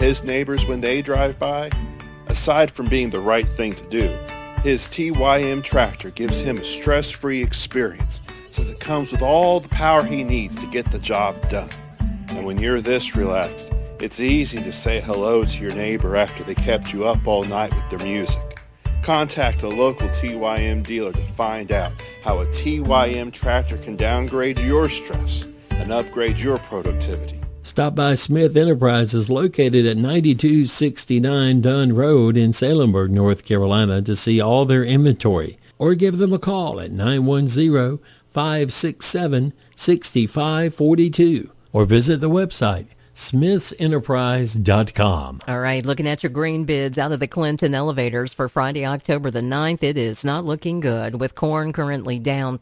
his neighbors when they drive by? Aside from being the right thing to do, his TYM tractor gives him a stress-free experience since it comes with all the power he needs to get the job done. And when you're this relaxed, it's easy to say hello to your neighbor after they kept you up all night with their music. Contact a local TYM dealer to find out how a TYM tractor can downgrade your stress and upgrade your productivity. Stop by Smith Enterprises located at 9269 Dunn Road in Salemburg, North Carolina to see all their inventory, or give them a call at 910-567-6542 or visit the website smithsenterprise.com. All right, looking at your grain bids out of the Clinton elevators for Friday, October the 9th, it is not looking good, with corn currently down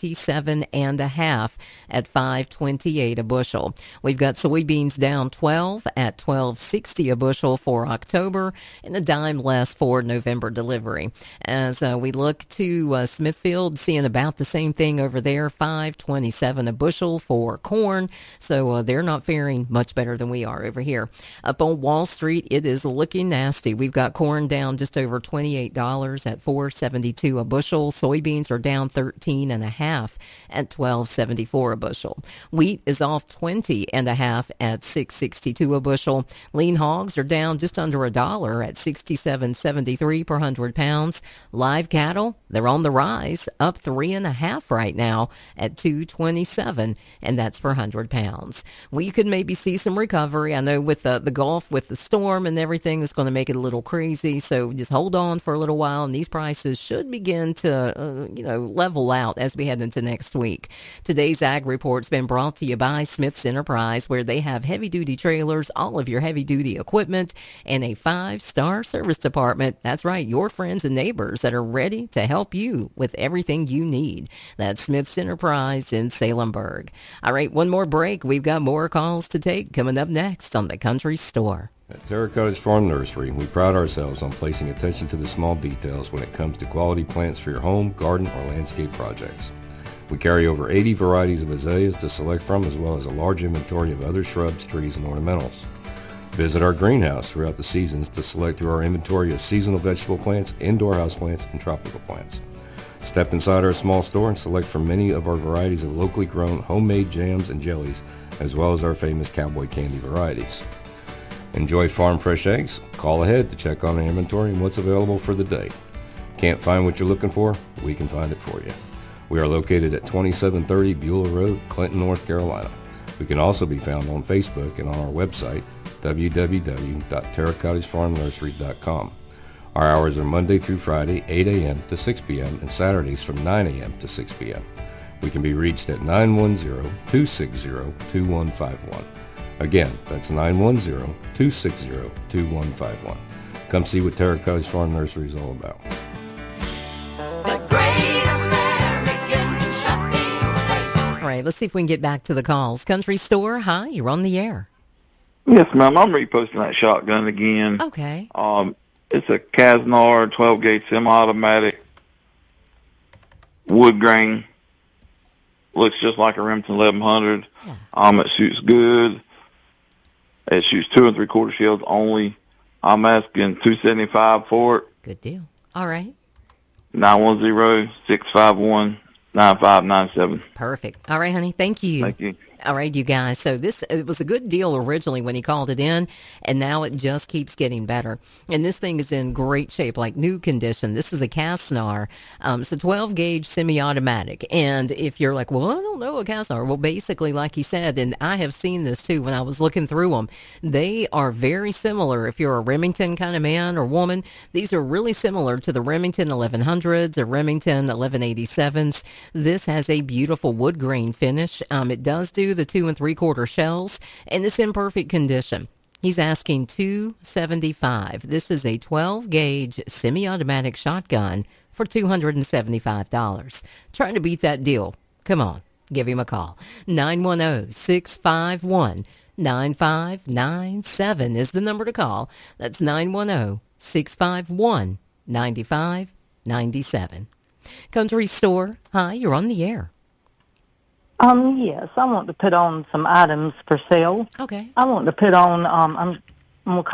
27.5 at $5.28 a bushel. We've got soybeans down 12 at $12.60 a bushel for October, and a dime less for November delivery. As we look to Smithfield, seeing about the same thing over there, $5.27 a bushel for corn, so they're not faring much better than we are over here. Up on Wall Street, it is looking nasty. We've got corn down just over $28 at $4.72 a bushel. Soybeans are down 13.5 at $12.74 a bushel. Wheat is off 20.5 at $6.62 a bushel. Lean hogs are down just under $1 at $67.73 per 100 pounds. Live cattle, they're on the rise, up 3.5 right now at $2.27, and that's per 100 pounds. We could maybe see some recovery. I know with the Gulf, with the storm and everything, it's going to make it a little crazy. So just hold on for a little while, and these prices should begin to, level out as we head into next week. Today's Ag Report's been brought to you by Smith's Enterprise, where they have heavy-duty trailers, all of your heavy-duty equipment, and a 5-star service department. That's right, your friends and neighbors that are ready to help you with everything you need. That's Smith's Enterprise in Salemburg. All right, one more break. We've got more calls to take coming up next on The Country Store. At Terra Cottage Farm Nursery, we pride ourselves on placing attention to the small details when it comes to quality plants for your home, garden, or landscape projects. We carry over 80 varieties of azaleas to select from, as well as a large inventory of other shrubs, trees, and ornamentals. Visit our greenhouse throughout the seasons to select through our inventory of seasonal vegetable plants, indoor houseplants, and tropical plants. Step inside our small store and select from many of our varieties of locally grown homemade jams and jellies, as well as our famous cowboy candy varieties. Enjoy farm fresh eggs? Call ahead to check on our inventory and what's available for the day. Can't find what you're looking for? We can find it for you. We are located at 2730 Beulah Road, Clinton, North Carolina. We can also be found on Facebook and on our website, www.terracottagefarmnursery.com. Our hours are Monday through Friday, 8 a.m. to 6 p.m., and Saturdays from 9 a.m. to 6 p.m. We can be reached at 910-260-2151. Again, that's 910-260-2151. Come see what Terra Cottage Farm Nursery is all about. The Great American Shopping Place. All right, let's see if we can get back to the calls. Country Store, hi, you're on the air. Yes, ma'am. I'm reposting that shotgun again. Okay. It's a Casnar 12-gauge semi-automatic wood grain. Looks just like a Remington 1100. Yeah. It shoots good. It shoots 2 3/4 shells only. I'm asking $275 for it. Good deal. All right. 910-651-9597. Perfect. All right, honey. Thank you. Thank you. All right, you guys. So it was a good deal originally when he called it in, and now it just keeps getting better. And this thing is in great shape, like new condition. This is a Casnar. It's a 12-gauge semi-automatic. And if you're like, well, I don't know a Casnar. Well, basically, like he said, and I have seen this too when I was looking through them, they are very similar. If you're a Remington kind of man or woman, these are really similar to the Remington 1100s or Remington 1187s. This has a beautiful wood grain finish. It does do the 2 3/4 shells, and it's in perfect condition. He's asking $275. This is a 12-gauge semi-automatic shotgun for $275. Trying to beat that deal. Come on, give him a call. 910-651-9597 is the number to call. That's 910-651-9597. Country Store, hi, you're on the air. Yes, I want to put on some items for sale. Okay. I want to put on, I'm going to